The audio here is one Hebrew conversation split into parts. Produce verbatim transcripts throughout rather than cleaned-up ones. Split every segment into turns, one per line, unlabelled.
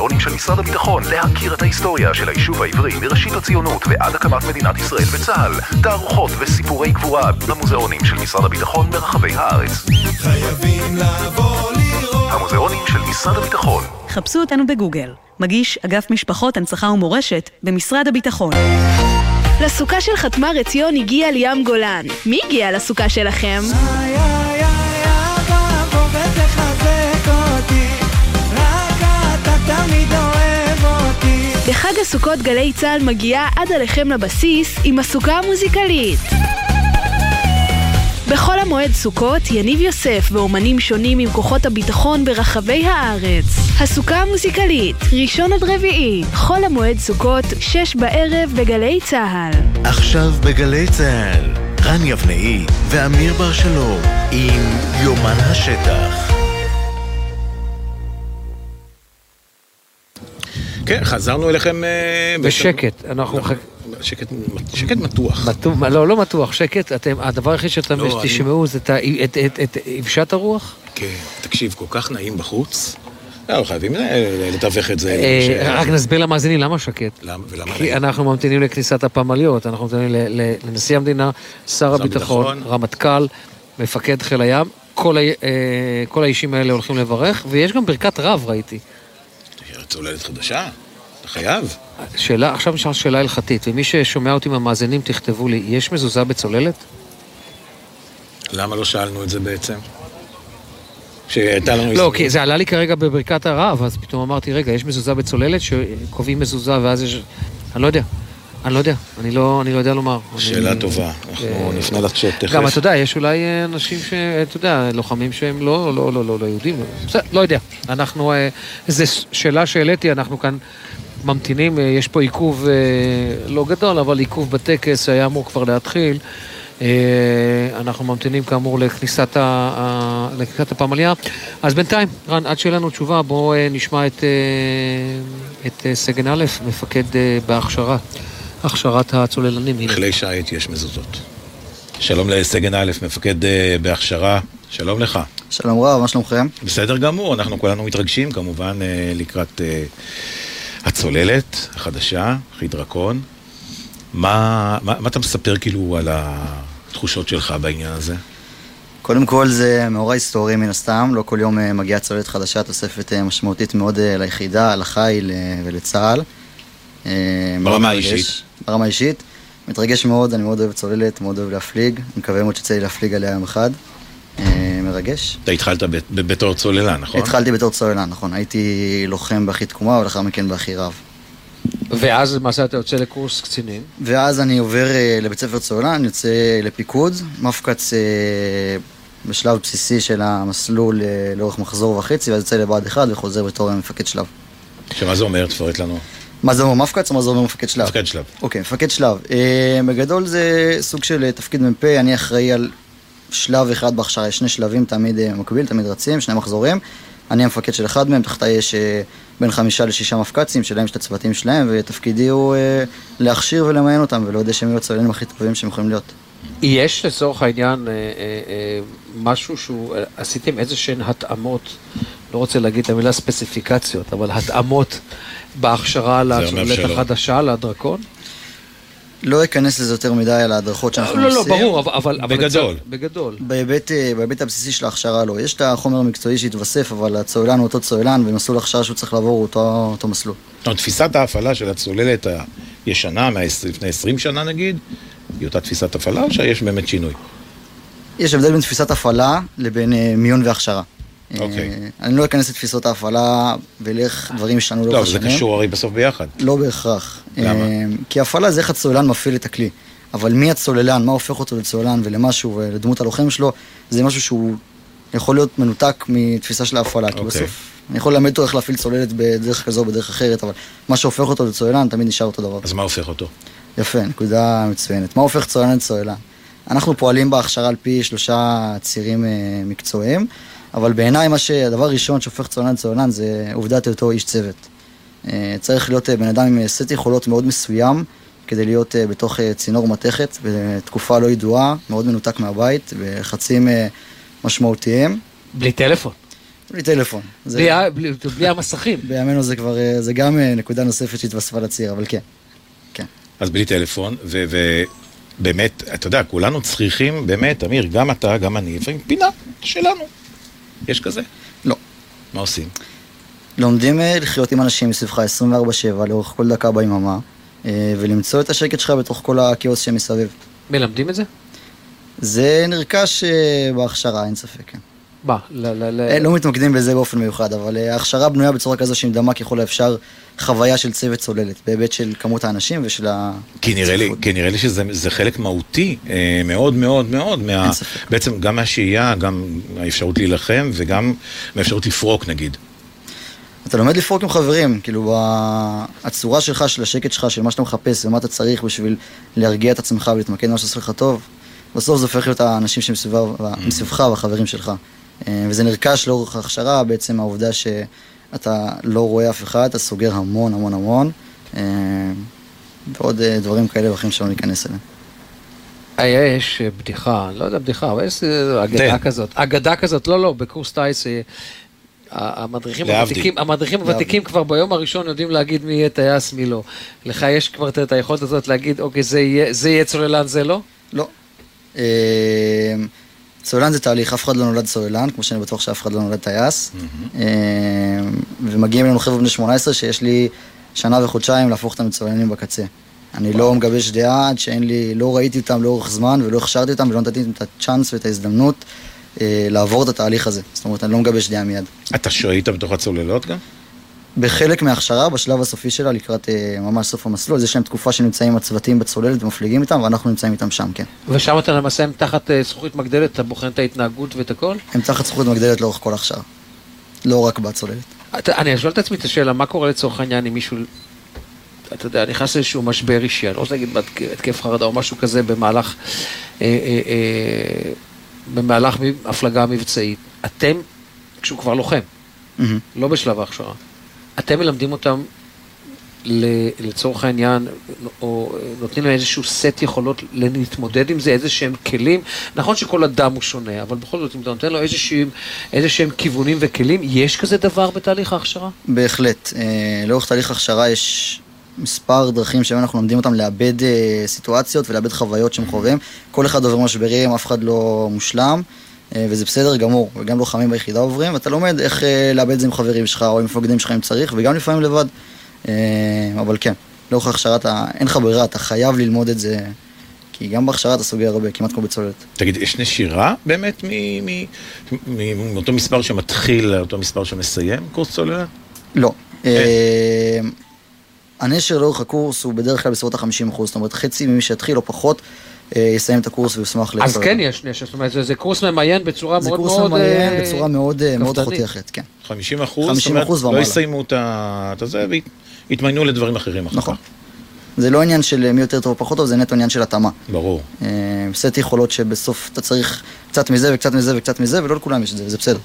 המוזיאונים של משרד הביטחון, להכיר את ההיסטוריה של היישוב העברי מראשית הציונות ועד הקמת מדינת ישראל וצה"ל, תערוכות וסיפורי גבורה במוזיאונים של משרד הביטחון ברחבי הארץ.
חייבים לבוא לראות
המוזיאונים של משרד הביטחון.
חפשו אותנו בגוגל. מגיש אגף משפחות, הנצחה ומורשת במשרד הביטחון.
לסוכה של חתמר עציון הגיע ליאם גולן. מי הגיע לסוכה שלכם?
איי איי איי בוא ותחזק אותי, רק אתה תמיד אוהב אותי.
בחג הסוכות גלי צהל מגיעה עד עליכם לבסיס עם הסוכה המוזיקלית. בכל המועד סוכות, יניב יוסף ואומנים שונים עם כוחות הביטחון ברחבי הארץ. הסוכה המוזיקלית, ראשון עד רביעי, חול המועד סוכות, שש בערב בגלי צהל.
עכשיו בגלי צהל, רן יבנאי ואמיר בר שלום עם יומן השטח.
כן, חזרנו אליכם
בשקט. אנחנו
שקט, שקט מתוח.
לא, לא מתוח, שקט. אתם, הדבר הכי שאתם תשמעו זה את יבשת הרוח?
כן, תקשיב, כל כך נעים בחוץ. לא, חייבים לתווך את זה.
רק נסביר למאזינים למה שקט.
ולמה
כי אנחנו ממתינים לכניסת הפמליות, אנחנו ממתינים לנשיא המדינה, שר הביטחון, רמטכ"ל, מפקד חיל הים, כל האישים האלה הולכים לברך, ויש גם ברכת רב, ראיתי.
צוללת חדשה? אתה חייב?
שאלה, עכשיו נשאר שאלה הלכתית, ומי ששומע אותי מהמאזינים תכתבו לי, יש מזוזה בצוללת?
למה לא שאלנו את זה בעצם? שהייתה לנו...
לא, כי זה עלה לי כרגע בברכת הרב, אז פתאום אמרתי, רגע, יש מזוזה בצוללת שקובעים מזוזה, ואז יש... אני לא יודע. אני לא יודע, אני לא, אני לא יודע לומר.
שאלה טובה, אנחנו נפנה לחשוב תכף.
גם אתה יודע, יש אולי אנשים שאתה יודע, לוחמים שהם לא, לא, לא, לא, לא יהודים, לא יודע. אנחנו, זו שאלה שהעליתי, אנחנו כאן ממתינים, יש פה עיכוב לא גדול, אבל עיכוב בטקס היה אמור כבר להתחיל. אנחנו ממתינים כאמור לכניסת ה... לכניסת הפמליה. אז בינתיים, רן, עד שיהיה לנו תשובה, בואו נשמע את, את סגן א', מפקד בהכשרה. הכשרת הצוללנים.
בכלי שיט יש מזוזות. שלום לסגן א', מפקד בהכשרה. שלום לך.
שלום רב, מה שלומכם?
בסדר גמור, אנחנו כולנו מתרגשים, כמובן, לקראת הצוללת החדשה, חי דרקון. מה, מה, מה אתה מספר כאילו על התחושות שלך בעניין הזה?
קודם כל זה מאורע היסטורי מן הסתם, לא כל יום מגיעה צוללת חדשה, תוספת משמעותית מאוד ליחידה, לחיל ולצה"ל.
ברמה האישית?
ברמה האישית. מתרגש מאוד, אני מאוד אוהב צוללת, מאוד אוהב להפליג. אני מקווה מאוד שצא לי להפליג עליה יום אחד. מרגש.
אתה התחלת בתור צוללן, נכון?
התחלתי בתור צוללן, נכון. הייתי לוחם באחי תקומה ולאחר מכן באחי רב.
ואז למעשה אתה יוצא לקורס קצינים?
ואז אני עובר לבית ספר צוללן, יוצא לפיקוד, מפקץ בשלב בסיסי של המסלול לאורך מחזור וחצי, ואז יוצא לבעד אחד וחוזר בתור מפקד שלב.
שמה זה אומר? תפרט לנו.
מה זה אומר מפקץ או מה זה אומר מפקד שלב?
מפקד שלב.
אוקיי, מפקד שלב. בגדול זה סוג של תפקיד מ"פ, אני אחראי על שלב אחד בהכשרה, יש שני שלבים תמיד מקביל, תמיד רצים, שני מחזורים. אני המפקד של אחד מהם, תחתיי יש בין חמישה לשישה מפקצים, שלהם יש את הצוותים שלהם, ותפקידי הוא להכשיר ולמיין אותם, ולא יודע שהם יהיו הצוללנים הכי טובים שהם יכולים להיות.
יש לצורך העניין משהו שהוא, עשיתם איזה שהן התאמות, לא רוצה להגיד את המילה ספציפיקציות, אבל התאמות בהכשרה לצוללת החדשה, לדרקון?
לא אכנס לזה יותר מדי על ההדרכות שאנחנו
לא,
עושים.
לא, ברור, אבל...
בגדול.
בגדול.
בהיבט, בהיבט הבסיסי של ההכשרה לא. יש את החומר המקצועי שהתווסף, אבל הצוללן הוא אותו צוללן, ומסלול ההכשרה שהוא צריך לעבור הוא אותו, אותו מסלול.
תפיסת ההפעלה של הצוללת הישנה, לפני עשרים שנה נגיד, היא אותה תפיסת הפעלה, או שיש באמת שינוי?
יש הבדל בין תפיסת הפעלה לבין מיון והכשרה.
אוקיי.
אני לא אכנס לתפיסות ההפעלה ולך דברים ישנו לא
חשנים. לא, זה קשור הרי בסוף ביחד.
לא בהכרח.
למה?
כי הפעלה זה איך הצוללן מפעיל את הכלי. אבל מי הצוללן, מה הופך אותו לצוללן ולמשהו ולדמות הלוחם שלו, זה משהו שהוא יכול להיות מנותק מתפיסה של ההפעלה. כי בסוף אני יכול ללמד אותו איך להפעיל צוללת בדרך כזו או בדרך אחרת, אבל מה שהופך אותו לצוללן תמיד נשאר אותו דבר.
אז מה הופך אותו?
יפה, נקודה מצוינת. מה הופך צוללן לצוללן? אנחנו פועלים בהכשרה על פי שלושה צירים מקצועיים, אבל בעיניי מה שהדבר הראשון שהופך צוללן לצוללן זה עובדת אותו איש צוות. צריך להיות בן אדם עם סט יכולות מאוד מסוים, כדי להיות בתוך צינור מתכת, בתקופה לא ידועה, מאוד מנותק מהבית, בחצים משמעותיים.
בלי טלפון?
בלי טלפון. זה-
בלי ה- בלי- בלי המסכים.
בימינו זה כבר, אה, זה גם אה, נקודה נוספת שהתווספה לציר, אבל כן. כן.
אז בלי טלפון, ובאמת, אתה יודע, כולנו צריכים, באמת, אמיר, גם אתה, גם אני, לפעמים פינה שלנו. יש כזה?
לא.
מה עושים?
לומדים אה, לחיות עם אנשים מסביבך עשרים וארבע שבע לאורך כל דקה ביממה, אה, ולמצוא את השקט שלך בתוך כל הכאוס שמסביב.
מלמדים את זה?
זה נרכש אה, בהכשרה, אין ספק, כן.
מה? ל- ל- ל-
אה, לא מתמקדים בזה באופן מיוחד, אבל אה, ההכשרה בנויה בצורה כזו שהיא מדמה ככל האפשר חוויה של צוות צוללת, בהיבט של כמות האנשים ושל ה...
כי נראה לי,
צפיפות.
כי נראה לי שזה זה חלק מהותי, אה, מאוד מאוד מאוד, מה,
אין ספק.
בעצם גם מהשהייה, גם האפשרות להילחם, וגם מהאפשרות לפרוק נגיד.
אתה לומד לפרוק עם חברים, כאילו הצורה שלך, של השקט שלך, של מה שאתה מחפש ומה אתה צריך בשביל להרגיע את עצמך ולהתמקד במה שעושה לך טוב, בסוף זה הופך להיות האנשים שמסביבך והחברים שלך. אה, וזה נרכש לאורך ההכשרה, בעצם העובדה שאתה לא רואה אף אחד, אתה סוגר המון המון המון, אה, ועוד אה, דברים כאלה ואחרים שלא ניכנס אליהם.
היה יש בדיחה, לא יודע בדיחה, אבל יש אה, אגדה
תן.
כזאת. אגדה כזאת, לא, לא, בקורס טייס, אה, המדריכים
להבדיל.
הוותיקים, המדריכים הוותיקים כבר ביום הראשון יודעים להגיד מי יהיה טייס, מי לא. לך יש כבר את היכולת הזאת להגיד, אוקיי, זה יהיה, זה יהיה צוללן, זה לא?
לא. אה, צוללן זה תהליך, אף אחד לא נולד צוללן, כמו שאני בטוח שאף אחד לא נולד טייס. אה, ומגיעים אלינו חבר'ה בני שמונה עשרה שיש לי שנה וחודשיים להפוך אותם לצוללנים בקצה. אני לא מגבש דעה עד שאין לי, לא ראיתי אותם לאורך זמן ולא הכשרתי אותם ולא נתתי את הצ'אנס ואת ההזדמנות אה, לעבור את התהליך הזה. זאת אומרת, אני לא מגבש דעה מיד.
אתה שהית בתוך הצוללות גם?
בחלק מההכשרה, בשלב הסופי שלה, לקראת אה, ממש סוף המסלול, אז יש להם תקופה שנמצאים הצוותים בצוללת ומפליגים איתם, ואנחנו נמצאים איתם שם, כן.
ושם אתה למעשה הם תחת אה, זכוכית מגדלת, אתה בוחן את ההתנהגות ואת הכל?
הם תחת זכות מגדלת לאורך כל ההכשרה. לא רק בצוללת.
אתה, אני שואל את עצמי את השאלה, מה קורה לצורך העניין אם מישהו, אתה יודע, נכנס לאיזשהו משבר אישי, אני לא רוצה להגיד בהתקף חרדה או משהו כזה במהלך, אה, אה, אה, במהלך הפלגה מבצעית. אתם, כשהוא כבר לוחם,
מהמם.
לא בשלב ההכשרה, אתם מלמדים אותם ל- לצורך העניין, או נותנים להם איזשהו סט יכולות להתמודד עם זה, איזה שהם כלים. נכון שכל אדם הוא שונה, אבל בכל זאת, אם אתה נותן לו איזה שהם, איזה שהם כיוונים וכלים, יש כזה דבר בתהליך ההכשרה?
בהחלט. אה, לאורך תהליך הכשרה יש מספר דרכים שבהם אנחנו לומדים אותם לאבד אה, סיטואציות ולאבד חוויות שהם חווים. כל אחד עובר משברים, אף אחד לא מושלם, אה, וזה בסדר גמור. וגם לוחמים ביחידה עוברים, ואתה לומד איך אה, לאבד את זה עם חברים שלך או עם מפקדים שלך אם צריך, וגם לפעמים לבד. אה, אבל כן, לאורך ההכשרה אתה, אין לך ברירה, אתה חייב ללמוד את זה, כי גם בהכשרה אתה סוגר הרבה, כמעט כמו בצוללת.
תגיד, יש נשירה באמת מ- מ- מ- מאותו מספר שמתחיל לאותו מספר שמסיים קורס צוללן?
לא. אה, הנשר לאורך הקורס הוא בדרך כלל בסביבות ה-חמישים אחוז, זאת אומרת חצי ממי שיתחיל או פחות אה, יסיים את הקורס וישמח לצוללן.
אז כן יש נשק, זאת אומרת, זה, זה קורס ממיין בצורה
זה
מאוד
קורס
מאוד...
ממיין
אה,
בצורה מאוד אה, מאוד
קפדנית.
חותכת, כן.
חמישים אחוז?
חמישים אחוז
זאת אומרת,
ומעלה.
לא יסיימו את ה- את זה והתמיינו לדברים אחרים אחר כך.
נכון. זה לא עניין של מי יותר טוב או פחות טוב, זה נטו עניין של התאמה.
ברור.
אה, סט יכולות שבסוף אתה צריך קצת מזה וקצת מזה וקצת מזה, ולא לכולם יש את זה, וזה בסדר.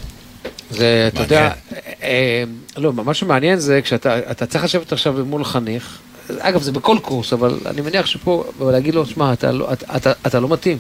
זה, אתה יודע,
מעניין.
אה, לא, מה שמעניין זה כשאתה אתה צריך לשבת עכשיו מול חניך, אגב, זה בכל קורס, אבל אני מניח שפה, להגיד לו, שמע, אתה, לא- אתה, אתה, אתה לא מתאים.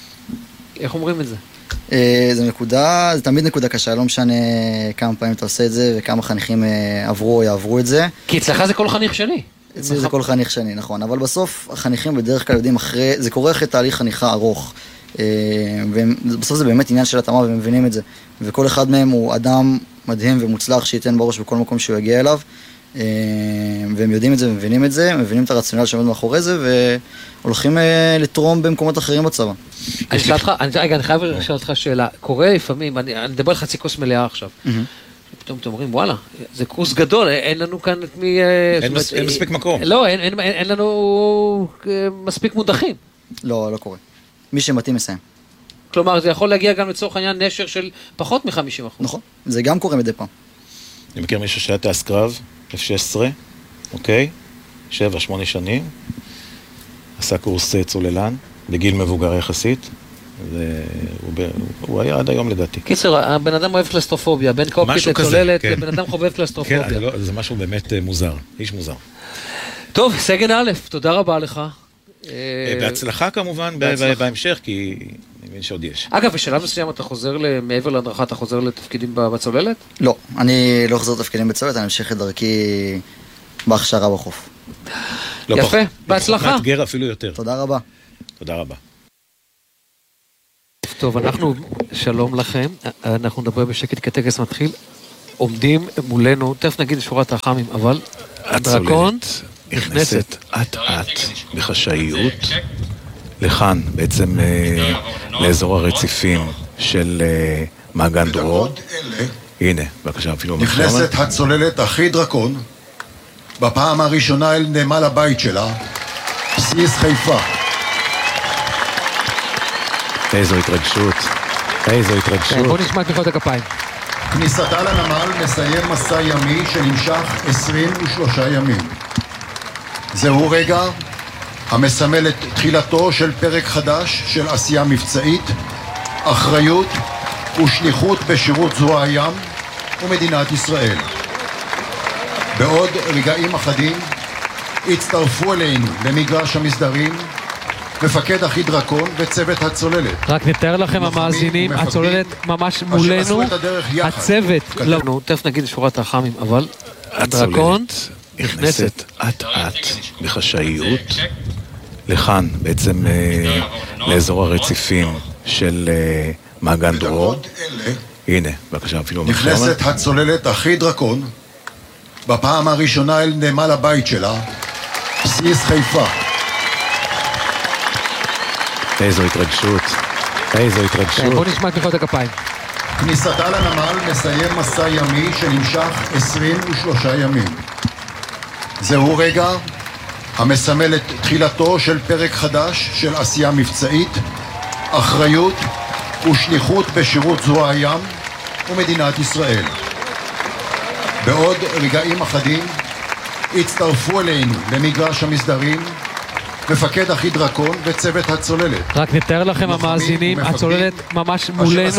איך אומרים את זה?
אה, זה נקודה, זה תמיד נקודה קשה, לא משנה כמה פעמים אתה עושה את זה וכמה חניכים אה, עברו או יעברו את זה.
כי אצלך זה כל חניך שני.
אצלי זה כל חניך שני, נכון, אבל בסוף החניכים בדרך כלל יודעים אחרי, זה קורה אחרי תהליך חניכה ארוך, אה, ובסוף זה באמת עניין של התאמה והם מבינים את זה, וכל אחד מהם הוא אדם מדהים ומוצלח שייתן בראש בכל מקום שהוא יגיע אליו, אה, והם יודעים את זה ומבינים את זה, מבינים את הרציונל שעומד מאחורי זה, והולכים אה, לתרום במקומות אחרים בצבא.
אני אשאל אותך, אני- רגע, אני חייב לשאול אותך שאלה. קורה לפעמים, אני אני מדבר על חצי כוס מלאה עכשיו. פתאום אתם אומרים, וואלה, זה קורס גדול, אין לנו כאן את מי... אה,
אין
זאת אומרת,
מס- אין
אה,
מספיק מקום.
לא, אין- אין אין- אין לנו אה, מספיק מודחים.
לא, לא קורה. מי שמתאים מסיים.
כלומר, זה יכול להגיע גם לצורך העניין נשר של פחות מ-חמישים אחוז.
נכון, זה גם קורה מדי פעם.
אני מכיר מישהו שהיה טייס קרב, אף שש עשרה, אוקיי? שבע, שמונה שנים. עשה קורס אה, צוללן, בגיל מבוגר יחסית. והוא ב- הוא היה עד היום לדעתי.
קיצר, הבן אדם אוהב קלסטרופוביה, בין קוקפיט
משהו כזה,
לצוללת,
כן.
לבן אדם חובב
כן,
קלסטרופוביה.
זה לא- זה משהו באמת אה, מוזר, איש מוזר.
טוב, סגן א', תודה רבה לך.
אה, בהצלחה כמובן ב-
בהצלחה.
ב- בהמשך, כי מבין שעוד יש.
אגב, בשלב מסוים אתה חוזר מעבר להדרכה, אתה חוזר לתפקידים בצוללת?
לא, אני לא חוזר לתפקידים בצוללת, אני אמשיך את דרכי בהכשרה בחוף.
יפה, בהצלחה.
מאתגר אפילו יותר.
תודה רבה.
תודה רבה.
טוב, אנחנו, שלום לכם, אנחנו נדבר בשקט כטקס מתחיל, עומדים מולנו, תכף נגיד שורת החמים, אבל הדרקון
נכנסת אט אט בחשאיות לכאן, בעצם לאזור הרציפים של מעגן דרור. הנה, בבקשה, אפילו
נכנסת הצוללת הכי דרקון בפעם הראשונה אל נמל הבית שלה, בסיס חיפה.
איזו התרגשות, איזו התרגשות.
בוא נשמע את מחיאות הכפיים.
כניסתה לנמל מסיים מסע ימי שנמשך עשרים ושלושה ימים. זהו רגע המסמל את תחילתו של פרק חדש של עשייה מבצעית, אחריות ושליחות בשירות זרוע הים ומדינת ישראל. בעוד רגעים אחדים הצטרפו אלינו למגרש המסדרים מפקד אחי דרקון וצוות הצוללת.
רק נתאר לכם המאזינים, הצוללת ממש מולנו, הצוות, לא, תכף נגיד שורת החמים, אבל הדרקון
נכנסת אט אט בחשאיות לכאן, בעצם לאזור הרציפים של מעגן דרור. הנה, בבקשה, אפילו
נכנסת הצוללת הכי דרקון בפעם הראשונה אל נמל הבית שלה, בסיס חיפה.
איזו התרגשות, איזו התרגשות.
בוא נשמע את מחיאות הכפיים.
כניסתה לנמל מסיים מסע ימי שנמשך עשרים ושלושה ימים. זהו רגע המסמל את תחילתו של פרק חדש של עשייה מבצעית, אחריות ושליחות בשירות זרוע הים ומדינת ישראל. בעוד רגעים אחדים הצטרפו אלינו למגרש המסדרים מפקד אחי דרקון וצוות הצוללת.
רק נתאר לכם המאזינים, הצוללת ממש מולנו,